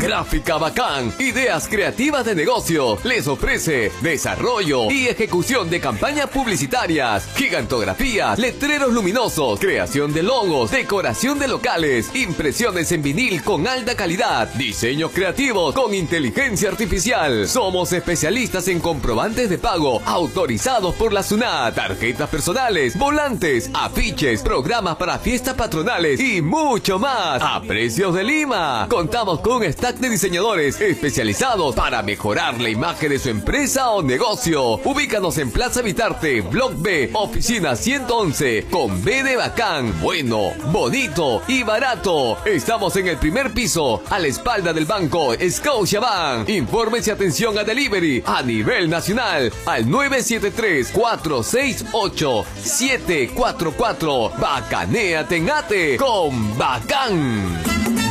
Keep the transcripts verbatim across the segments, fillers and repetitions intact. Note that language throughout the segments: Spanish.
Gráfica Bacán, ideas creativas de negocio, les ofrece desarrollo y ejecución de campañas publicitarias, gigantografías, letreros luminosos, creación de logos, decoración de locales, impresiones en vinil con alta calidad, diseños creativos con inteligencia artificial. Somos especialistas en comprobantes de pago autorizados por la SUNAT, tarjetas personales, volantes, afiches, programas para fiestas patronales y mucho más a precios de Lima. Contamos con un stack de diseñadores especializados para mejorar la imagen de su empresa o negocio. Ubícanos en Plaza Vitarte, Block B, oficina ciento once, con B de bacán, bueno, bonito y barato. Estamos en el primer piso, a la espalda del banco Scotiabank. Informes y atención a delivery a nivel nacional al nueve siete tres, cuatro seis ocho, siete cuatro cuatro. Bacanéate en Ate con Bacán.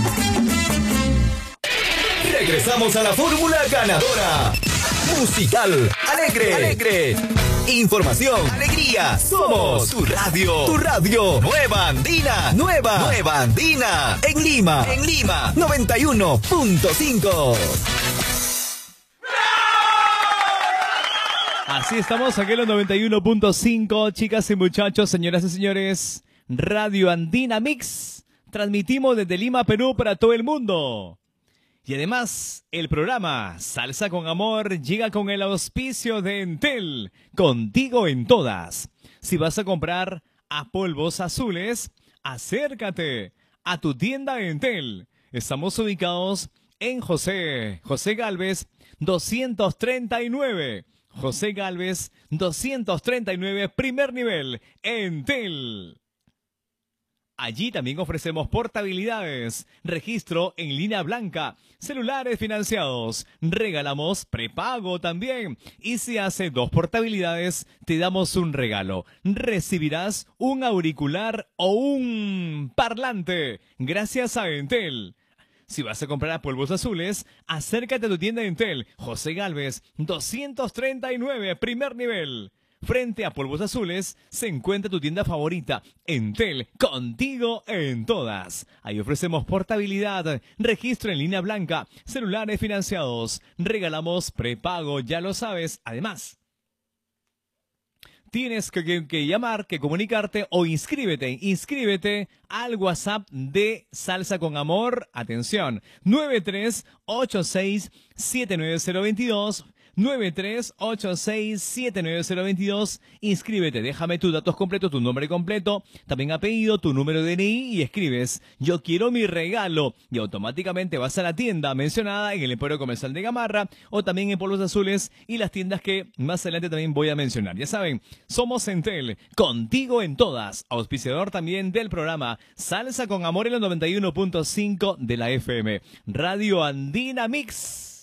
Regresamos a la fórmula ganadora. Musical, alegre, alegre. Información, alegría. Somos tu radio, tu radio. Nueva Andina, nueva, nueva Andina. En Lima, en Lima, noventa y uno punto cinco. Así estamos aquí en los noventa y uno punto cinco, chicas y muchachos, señoras y señores. Radio Andina Mix. Transmitimos desde Lima, Perú, para todo el mundo. Y además, el programa Salsa con Amor llega con el auspicio de Entel, contigo en todas. Si vas a comprar a polvos azules, acércate a tu tienda Entel. Estamos ubicados en José, José Gálvez doscientos treinta y nueve. José Gálvez doscientos treinta y nueve, primer nivel, Entel. Allí también ofrecemos portabilidades, registro en línea blanca, celulares financiados, regalamos prepago también. Y si hace dos portabilidades, te damos un regalo. Recibirás un auricular o un parlante gracias a Entel. Si vas a comprar a polvos azules, acércate a tu tienda Entel, José Gálvez doscientos treinta y nueve, primer nivel. Frente a Polvos Azules se encuentra tu tienda favorita, Entel, contigo en todas. Ahí ofrecemos portabilidad, registro en línea blanca, celulares financiados, regalamos prepago, ya lo sabes. Además, tienes que, que, que llamar, que comunicarte o inscríbete, inscríbete al WhatsApp de Salsa con Amor. Atención, nueve tres ocho seis, siete nueve cero dos dos. nueve tres ocho seis, siete nueve cero dos dos. Inscríbete, déjame tus datos completos, tu nombre completo, también apellido, tu número de D N I y escribes yo quiero mi regalo y automáticamente vas a la tienda mencionada en el Emporio Comercial de Gamarra o también en Polvos Azules y las tiendas que más adelante también voy a mencionar. Ya saben, somos Entel, contigo en todas, auspiciador también del programa Salsa con Amor en los noventa y uno punto cinco de la F M, Radio Andina Mix.